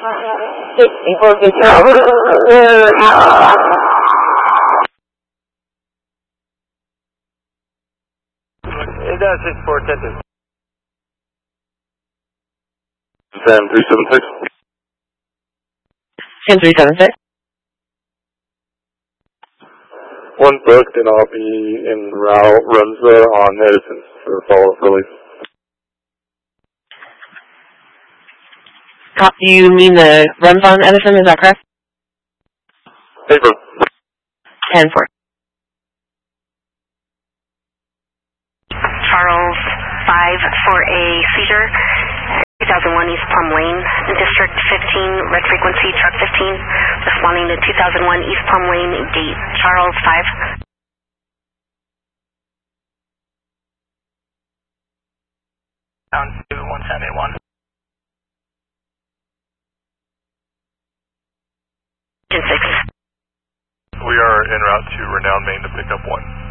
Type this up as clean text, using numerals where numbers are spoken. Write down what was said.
It does 6410. 10376. 10376. One booked, and I'll be en route Runza on Edison for follow-up release. You mean the runs on Edison, is that correct? Paper. 10-4. Charles 5 for a seizure, 2001 East Plum Lane, District 15, red frequency, truck 15, responding to 2001 East Plum Lane, gate. Charles 5. Down to 1781. Engine 6. We are en route to Renown, Maine to pick up 1.